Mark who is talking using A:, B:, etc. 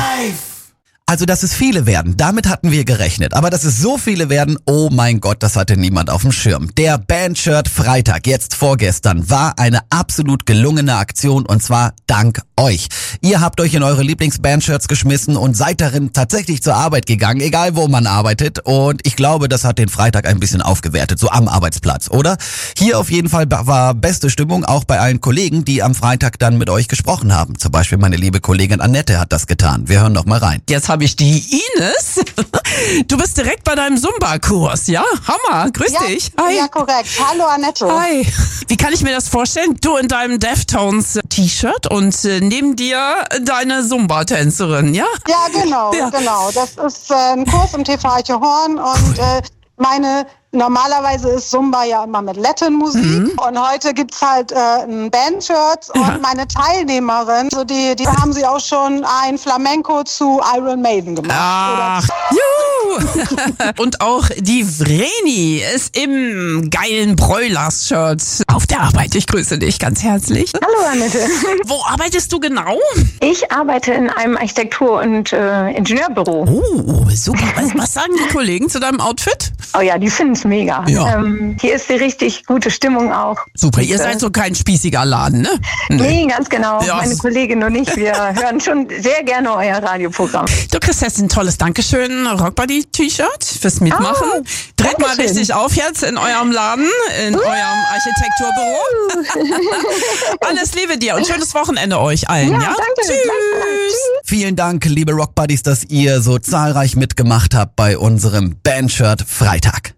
A: Also, dass es viele werden, damit hatten wir gerechnet. Aber dass es so viele werden, oh mein Gott, das hatte niemand auf dem Schirm. Der Bandshirt Freitag, jetzt vorgestern, war eine absolut gelungene Aktion und zwar dank euch. Ihr habt euch in eure Lieblings-Bandshirts geschmissen und seid darin tatsächlich zur Arbeit gegangen, egal wo man arbeitet. Und ich glaube, das hat den Freitag ein bisschen aufgewertet, so am Arbeitsplatz, oder? Hier auf jeden Fall war beste Stimmung, auch bei allen Kollegen, die am Freitag dann mit euch gesprochen haben. Zum Beispiel meine liebe Kollegin Annette hat das getan. Wir hören noch mal rein.
B: Jetzt habe ich die Ines. Du bist direkt bei deinem Zumba-Kurs, ja? Hammer, grüß dich.
C: Hi. Ja, korrekt. Hallo Annette.
B: Hi. Wie kann ich mir das vorstellen? Du in deinem Deftones-T-Shirt und neben dir deine Zumba-Tänzerin, ja?
C: Ja, genau. Das ist ein Kurs im TV Eichhorn und normalerweise ist Zumba ja immer mit Latin-Musik und heute gibt's halt ein Bandshirt und meine Teilnehmerin, also die haben sie auch schon ein Flamenco zu Iron Maiden gemacht.
B: Ach, und auch die Vreni ist im geilen Broilers-Shirt auf der Arbeit. Ich grüße dich ganz herzlich.
D: Hallo Annette.
B: Wo arbeitest du genau?
D: Ich arbeite in einem Architektur- und Ingenieurbüro.
B: Oh, super. Was sagen die Kollegen zu deinem Outfit?
D: Oh ja, die finden es mega.
B: Ja.
D: Hier ist die richtig gute Stimmung auch.
B: Super, ihr seid so kein spießiger Laden, ne?
D: Nee, ganz genau.
B: Ja.
D: Meine Kollegin und ich, wir hören schon sehr gerne euer Radioprogramm.
B: Du kriegst jetzt ein tolles Dankeschön Rockbuddy-T-Shirt fürs Mitmachen. Dreht mal richtig auf jetzt in eurem Laden, in eurem Architekturbüro. Alles Liebe dir und schönes Wochenende euch allen, ja?
D: Danke.
B: Tschüss.
A: Vielen Dank, liebe Rockbuddies, dass ihr so zahlreich mitgemacht habt bei unserem Bandshirt Freitag.